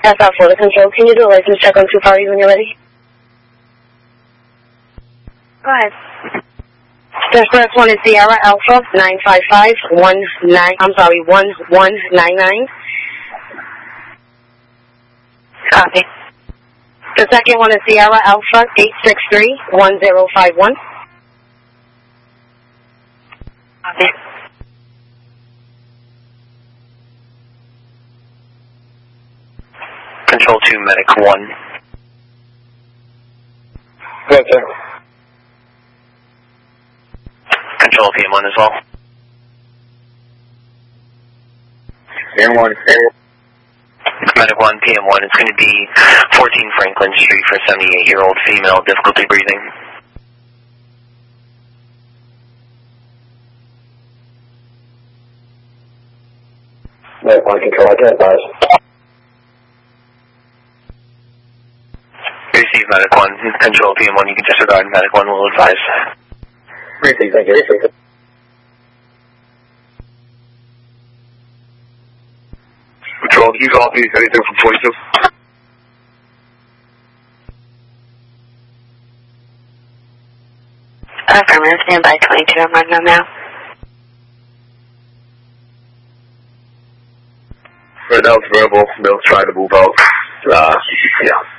SR for the control. Can you do a license check on 2 parties when you're ready? Go ahead. The first one is Sierra Alpha 1199. Copy. The second one is Sierra Alpha 863-1051. Copy. Control 2, Medic 1. Go ahead, sir. Control PM1 as well. PM1. Medic 1, PM1. It's going to be 14 Franklin Street for a 78-year-old female, difficulty breathing. Medic 1 control, I can advise. Receive Medic 1. Control PM1, you can disregard. Medic 1 will advise. Receive, thank you. Control, do you copy anything from 22? Affirmative, stand by 22. I'm running them now. Right now it's verbal. They'll try to move out. Yeah.